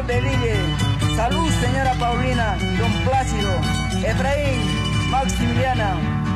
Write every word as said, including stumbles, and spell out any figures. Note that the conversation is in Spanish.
señor Delille. Salud, señora Paulina, don Plácido, Efraín, Maximiliana.